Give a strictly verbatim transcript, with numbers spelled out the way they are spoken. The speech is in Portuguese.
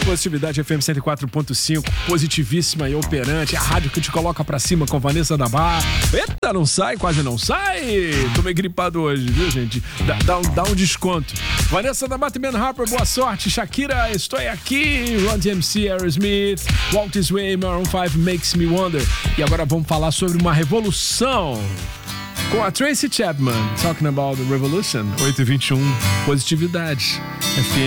Positividade F M cento e quatro ponto cinco, positivíssima e operante, a rádio que te coloca pra cima com Vanessa da Bar. Eita, não sai, quase não sai. Tô meio gripado hoje, viu, gente? Dá, dá, um, dá um desconto. Vanessa da Bar e Ben Harper, boa sorte. Shakira, estou aqui. Run D M C, Aerosmith, Walk This Way, Maroon cinco, Makes Me Wonder. E agora vamos falar sobre uma revolução com a Tracy Chapman, Talking About the Revolution. oito e vinte e um, positividade F M.